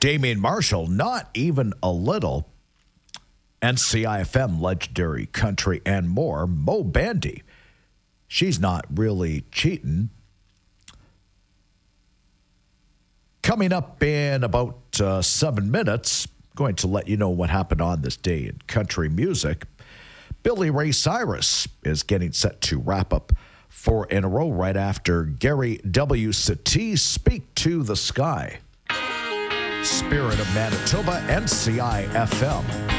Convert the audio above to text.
Damian Marshall, not even a little. NCIFM, legendary country and more. Mo Bandy, she's not really cheating. Coming up in about 7 minutes, going to let you know what happened on this day in country music. Billy Ray Cyrus is getting set to wrap up 4 in a row right after Gary W. Satie, Speak to the Sky. Spirit of Manitoba, NCIFM.